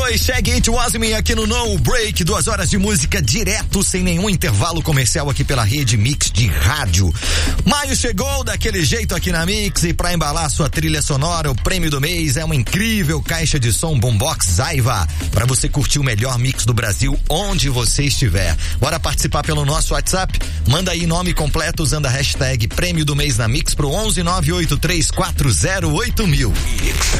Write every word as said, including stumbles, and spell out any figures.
foi Shaggy It Was Me aqui no No Break, duas horas de música direto, sem nenhum intervalo comercial aqui pela Rede Mix de rádio. Maio chegou daquele jeito aqui na Mix e pra embalar sua trilha sonora, o prêmio do mês é uma incrível caixa de som Boombox Aiva, pra você curtir o melhor mix do Brasil onde você estiver. Bora participar pelo nosso WhatsApp? Manda aí nome completo usando a hashtag prêmio do mês na Mix pro onze nove oito três quatro zero oito mil.